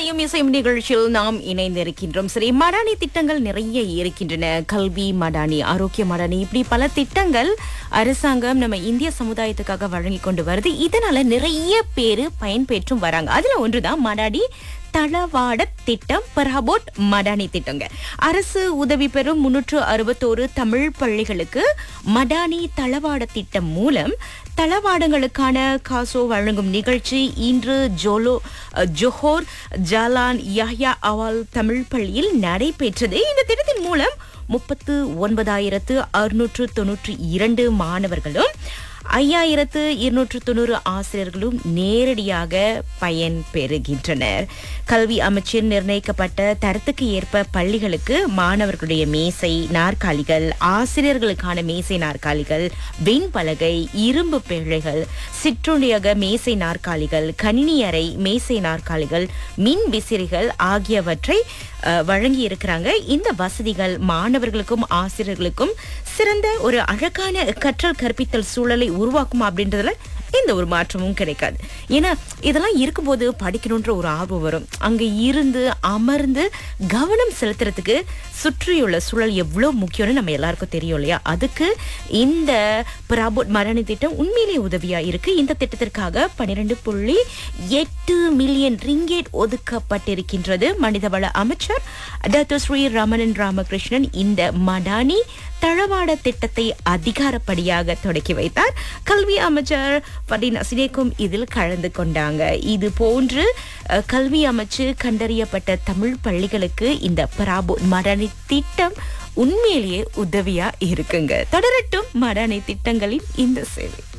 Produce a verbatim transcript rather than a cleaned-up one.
இசையும் இசையும் நிகழ்ச்சியில் நாம் இணைந்திருக்கின்றோம். சரி, மடானி திட்டங்கள் நிறைய இருக்கின்றன. கல்வி மடானி, ஆரோக்கிய மடானி, இப்படி பல திட்டங்கள் அரசாங்கம் நம்ம இந்திய சமுதாயத்துக்காக வழங்கி கொண்டு வருது. இதனால நிறைய பேரு பயன்பெற்றும் வராங்க. அதுல ஒன்றுதான் மடானி தளவாட திட்டம், பராபோட் மடானி திட்டங்க. அரசு உதவி பெறும் முன்னூற்று அறுபத்தோரு தமிழ் பள்ளிகளுக்கு மடானி தளவாட திட்டம் மூலம் தளவாடங்களுக்கான காசோ வழங்கும் நிகழ்ச்சி இன்று ஜோலோ ஜோஹோர் ஜாலான் யாஹ்யா அவால் தமிழ் பள்ளியில் நடைபெற்றது. இந்த திட்டத்தின் மூலம் முப்பத்து ஒன்பதாயிரத்து அறுநூற்று தொன்னூற்றி இரண்டு மாணவர்களும் ஐயாயிரத்து இருநூற்று தொண்ணூறு ஆசிரியர்களும் நேரடியாக பயன் பெறுகின்றனர். கல்வி அமைச்சில் நிர்ணயிக்கப்பட்ட தரத்துக்கு ஏற்ப பள்ளிகளுக்கு மாணவர்களுடைய மேசை நாற்காலிகள், ஆசிரியர்களுக்கான மேசை நாற்காலிகள், வெண்பலகை, இரும்பு பேழைகள், சிற்றுண்டியக மேசை நாற்காலிகள், கணினி அறை மேசை நாற்காலிகள், மின் விசிறிகள் ஆகியவற்றை வழங்கி இருக்கிறாங்க. இந்த வசதிகள் மாணவர்களுக்கும் ஆசிரியர்களுக்கும் சிறந்த ஒரு அழகான கற்றல் கற்பித்தல் சூழலை உருவாக்கும் அப்படின்றதுல எந்த ஒரு மாற்றமும் கிடைக்காது. ஏன்னா இதெல்லாம் இருக்கும்போது படிக்கணுன்ற ஒரு ஆர்வம் வரும். அங்க இருந்து அமர்ந்து கவனம் செலுத்துறதுக்கு சுற்றியுள்ள சூழல் எவ்வளவு முக்கியம்னு நம்ம எல்லாருக்கும் தெரியும் இல்லையா? அதுக்கு இந்த பராபோட் மடானி திட்டம் உண்மையிலேயே உதவியா இருக்கு. இந்த திட்டத்திற்காக பனிரெண்டு புள்ளி எட்டு மில்லியன் ரிங்கேட் ஒதுக்கப்பட்டிருக்கின்றது. மனிதவள அமைச்சர் டாக்டர் ஸ்ரீ ரமணன் ராமகிருஷ்ணன் இந்த மடானி தளவாட திட்டத்தை அதிகாரப்படியாக தொடக்கி வைத்தார். கல்வி அமைச்சர் பதீன் சினேக்கும் இதில் கலந்து கொண்டாங்க. இது போன்று கல்வி அமைச்சு கண்டறியப்பட்ட தமிழ் பள்ளிகளுக்கு இந்த பராபோட் மடானி திட்டம் உண்மையிலேயே உதவியா இருக்குங்க. தொடரட்டும் மடானி திட்டங்களின் இந்த சேவை.